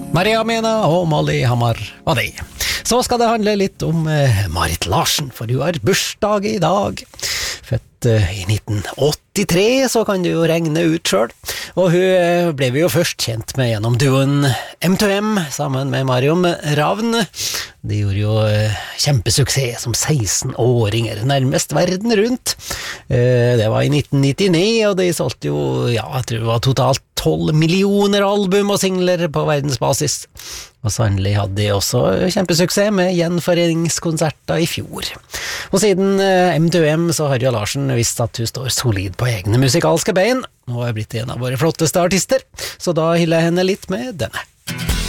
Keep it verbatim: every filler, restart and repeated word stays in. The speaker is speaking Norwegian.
Maria Mena og Molly Hammar var det. Så skal det handle litt om eh, Marit Larsen, for hun har bursdag i dag. Født eh, i nitten åttitre, så kan du jo regne ut selv. Og hun eh, ble vi jo først kjent med gjennom duoen M to M, sammen med Marion Ravn. De gjorde jo eh, kjempesuksess som seksten-åringer, nærmest verden rundt. Eh, det var i nitten nittini, og de solgte jo, ja, jeg tror det var totalt tolv millioner album og singler på verdensbasis. Og sannelig hadde de også kjempesuksess med gjenforeningskonserter i fjor. Og siden eh, M to M så har jo Larsen visst at hun står solid på egne musikalske bein, og er blitt en av våre flotteste artister, så da hyller jeg henne litt med denne.